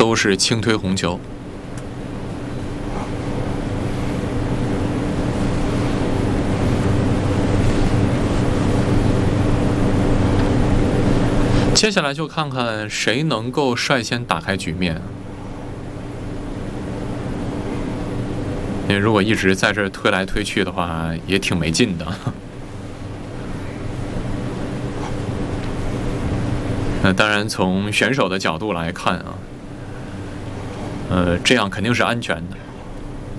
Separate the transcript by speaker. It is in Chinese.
Speaker 1: 都是轻推红球。接下来就看看谁能够率先打开局面。因为如果一直在这推来推去的话，也挺没劲的。当然从选手的角度来看啊，这样肯定是安全的。